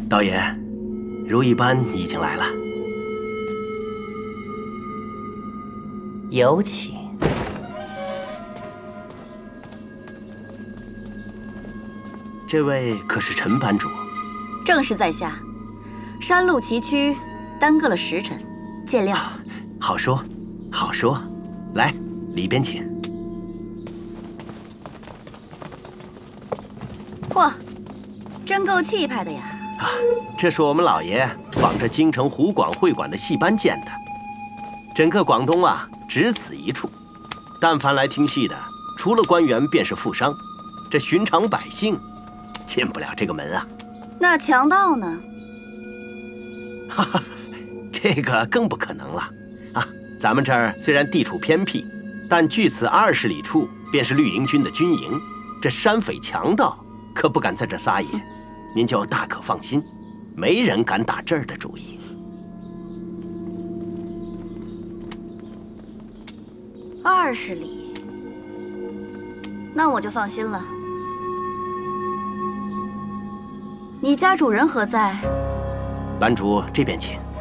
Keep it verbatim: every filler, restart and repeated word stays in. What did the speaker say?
导演，如意班已经来了， 有请。 这位可是陈班主？ 正是在下。山路崎岖，耽搁了时辰，见谅。 啊、好说，好说。来，里边请。 嚯，真够气派的呀！ 啊，这是我们老爷仿着京城湖广会馆的戏班建的。整个广东啊，只此一处。但凡来听戏的，除了官员，便是富商。这寻常百姓，进不了这个门啊。 那强盗呢？ 哈哈，这个更不可能了啊！咱们这儿虽然地处偏僻，但距此二十里处便是绿营军的军营。这山匪强盗可不敢在这撒野，您就大可放心，没人敢打这儿的主意。 二十里，那我就放心了。你家主人何在？ 班主这边请。